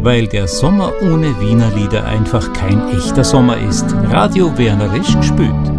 weil der Sommer ohne Wiener Lieder einfach kein echter Sommer ist. Radio Wernerisch gespült.